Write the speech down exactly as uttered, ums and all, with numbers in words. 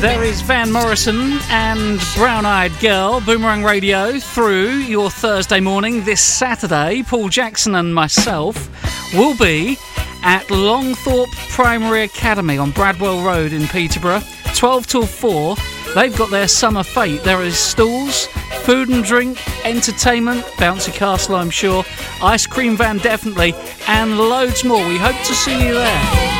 There is Van Morrison and Brown Eyed Girl, Boomerang Radio, through your Thursday morning. This Saturday, Paul Jackson and myself will be at Longthorpe Primary Academy on Bradwell Road in Peterborough, twelve till four. They've got their summer fete. There is stalls, food and drink, entertainment, bouncy castle I'm sure, ice cream van definitely, and loads more. We hope to see you there.